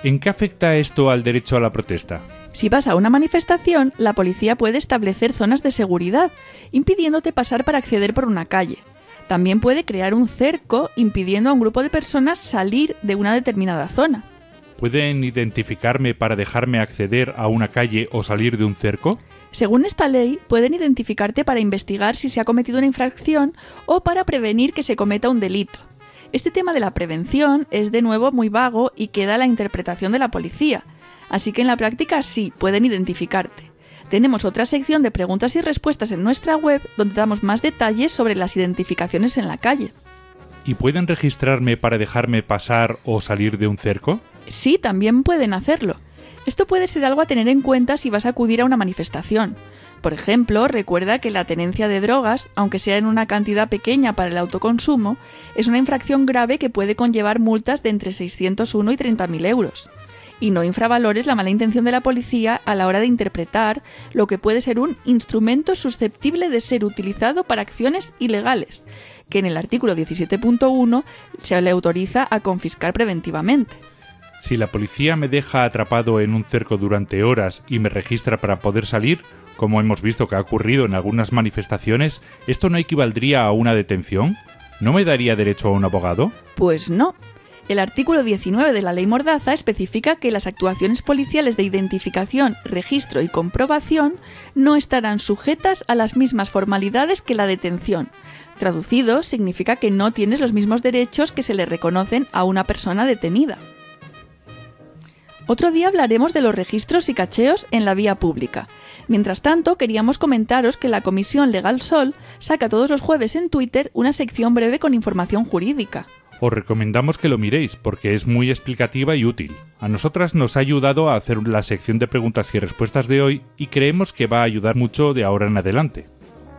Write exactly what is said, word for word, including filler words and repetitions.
¿En qué afecta esto al derecho a la protesta? Si vas a una manifestación, la policía puede establecer zonas de seguridad, impidiéndote pasar para acceder por una calle. También puede crear un cerco, impidiendo a un grupo de personas salir de una determinada zona. ¿Pueden identificarme para dejarme acceder a una calle o salir de un cerco? Según esta ley, pueden identificarte para investigar si se ha cometido una infracción o para prevenir que se cometa un delito. Este tema de la prevención es de nuevo muy vago y queda a la interpretación de la policía, así que en la práctica sí, pueden identificarte. Tenemos otra sección de preguntas y respuestas en nuestra web donde damos más detalles sobre las identificaciones en la calle. ¿Y pueden registrarme para dejarme pasar o salir de un cerco? Sí, también pueden hacerlo. Esto puede ser algo a tener en cuenta si vas a acudir a una manifestación. Por ejemplo, recuerda que la tenencia de drogas, aunque sea en una cantidad pequeña para el autoconsumo, es una infracción grave que puede conllevar multas de entre seiscientos uno y treinta mil euros. Y no infravalores la mala intención de la policía a la hora de interpretar lo que puede ser un instrumento susceptible de ser utilizado para acciones ilegales, que en el artículo diecisiete punto uno se le autoriza a confiscar preventivamente. Si la policía me deja atrapado en un cerco durante horas y me registra para poder salir, como hemos visto que ha ocurrido en algunas manifestaciones, ¿esto no equivaldría a una detención? ¿No me daría derecho a un abogado? Pues no. El artículo diecinueve de la Ley Mordaza especifica que las actuaciones policiales de identificación, registro y comprobación no estarán sujetas a las mismas formalidades que la detención. Traducido, significa que no tienes los mismos derechos que se le reconocen a una persona detenida. Otro día hablaremos de los registros y cacheos en la vía pública. Mientras tanto, queríamos comentaros que la Comisión Legal Sol saca todos los jueves en Twitter una sección breve con información jurídica. Os recomendamos que lo miréis porque es muy explicativa y útil. A nosotras nos ha ayudado a hacer la sección de preguntas y respuestas de hoy y creemos que va a ayudar mucho de ahora en adelante.